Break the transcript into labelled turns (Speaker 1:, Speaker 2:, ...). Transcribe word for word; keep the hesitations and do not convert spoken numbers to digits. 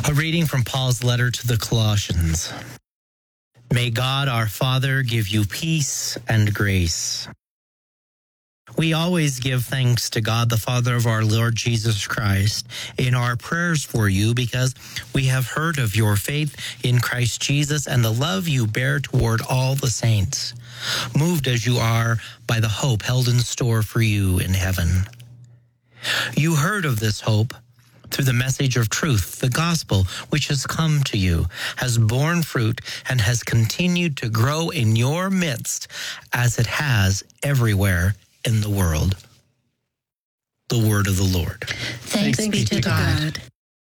Speaker 1: A reading from Paul's letter to the Colossians. May God our Father give you peace and grace. We always give thanks to God, the Father of our Lord Jesus Christ, in our prayers for you because we have heard of your faith in Christ Jesus and the love you bear toward all the saints, moved as you are by the hope held in store for you in heaven. You heard of this hope through the message of truth, the gospel, which has come to you, has borne fruit, and has continued to grow in your midst as it has everywhere in the world. The word of the Lord.
Speaker 2: Thanks, Thanks be to God. God.